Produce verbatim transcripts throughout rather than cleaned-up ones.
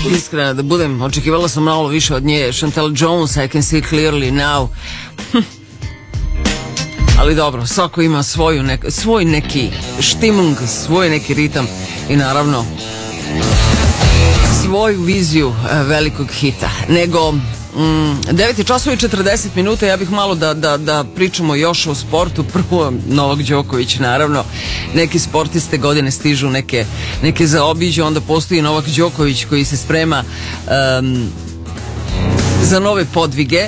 Iskreno da budem, očekivala sam malo više od nje. Chantal Jones, I Can See Clearly Now. Ali dobro, svako ima svoju nek, svoj neki štimung, svoj neki ritam i naravno svoju viziju uh, velikog hita. Nego mm, devet časova i četrdeset minuta, ja bih malo da, da, da pričamo još o sportu. Prvo Novak Đoković, naravno. Neki sportiste godine stižu, neke, neke zaobiđu, onda postoji Novak Đoković koji se sprema um, za nove podvige,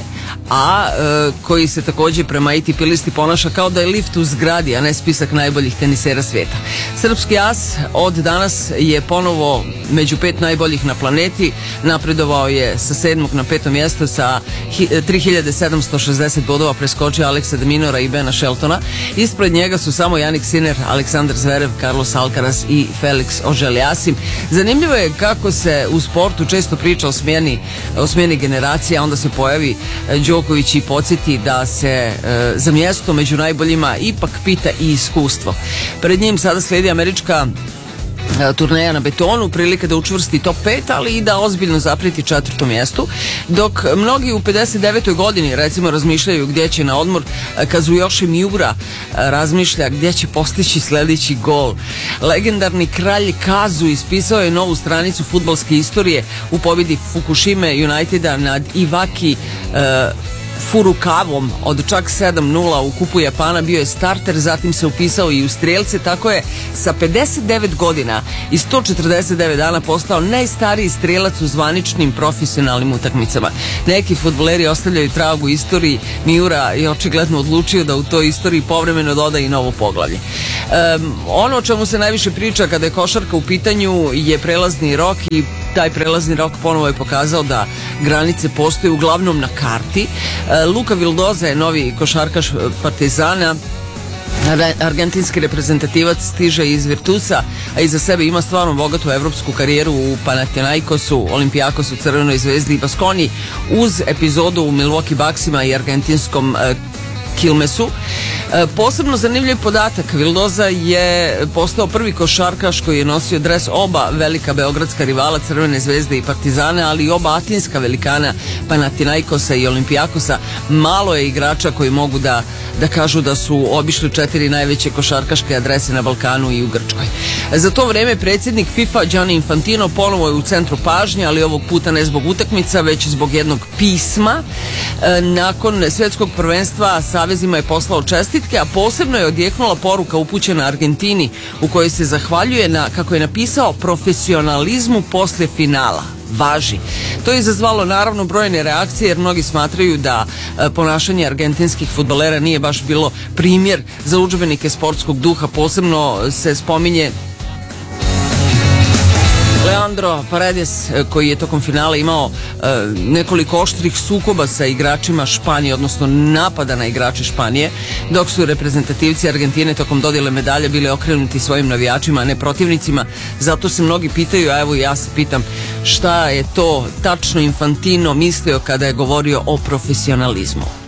a e, koji se takođe prema A T P listi ponaša kao da je lift u zgradi, a ne spisak najboljih tenisera sveta. Srpski as od danas je ponovo među pet najboljih na planeti, napredovao je sa sedmog na peto mjesto sa tri hiljade sedamsto šezdeset bodova, preskočio Aleksa de Minora i Bena Sheltona. Ispred njega su samo Jannik Sinner, Aleksandar Zverev, Carlos Alcaraz i Felix Auger-Aliassime. Zanimljivo je kako se u sportu često priča o smjeni, o smjeni generacija, onda se pojavi Đoković i podsjeti da se e, za mjesto među najboljima ipak pita i iskustvo. Pred njim sada slijedi američka e, turneja na betonu, prilike da učvrsti top pet, ali i da ozbiljno zapreti četvrtom mjestu, dok mnogi u pedeset devetoj godini recimo razmišljaju gdje će na odmor, Kazuyoshi Miura razmišlja gdje će postići sljedeći gol. Legendarni kralj Kazu ispisao je novu stranicu fudbalske istorije u pobjedi Fukushime Uniteda nad Iwaki e, Furukavom od čak sedam nula u kupu Japana. Bio je starter, zatim se upisao i u strijelce, tako je sa pedeset devet godina i sto četrdeset devet dana postao najstariji strijelac u zvaničnim profesionalnim utakmicama. Neki fudbaleri ostavljaju trag u istoriji, Miura je očigledno odlučio da u toj istoriji povremeno doda i novo poglavlje. Um, ono o čemu se najviše priča kada je košarka u pitanju je prelazni rok i taj prelazni rok ponovo je pokazao da granice postoje uglavnom na karti. Luka Vildoza je novi košarkaš Partizana. Argentinski reprezentativac stiže iz Virtusa, a iza sebe ima stvarno bogatu evropsku karijeru u Panathinaikosu, Olimpijakosu, Crvenoj zvezdi i Baskoni, uz epizodu u Milwaukee Bucksima i argentinskom uh, Kilmesu. E, posebno zanimljiv podatak, Vildoza je postao prvi košarkaš koji je nosio dres oba velika beogradska rivala Crvene zvezde i Partizana, ali i oba atinska velikana Panathinaikosa i Olimpijakosa. Malo je igrača koji mogu da, da kažu da su obišli četiri najveće košarkaške adrese na Balkanu i u Grčkoj. Za to vreme predsjednik FIFA Gianni Infantino ponovo je u centru pažnje, ali ovog puta ne zbog utakmica, već zbog jednog pisma. E, nakon svjetskog prvenstva savezima je poslao čestitke, a posebno je odjeknula poruka upućena Argentini u kojoj se zahvaljuje na, kako je napisao, profesionalizmu poslije finala. Važi. To je izazvalo naravno brojne reakcije, jer mnogi smatraju da e, ponašanje argentinskih fudbalera nije baš bilo primjer za udžbenike sportskog duha. Posebno se spominje Leandro Paredes, koji je tokom finala imao e, nekoliko oštrih sukoba sa igračima Španije, odnosno napada na igrače Španije, dok su reprezentativci Argentine tokom dodjele medalja bili okrenuti svojim navijačima, a ne protivnicima. Zato se mnogi pitaju, a evo ja se pitam, šta je to tačno Infantino mislio kada je govorio o profesionalizmu.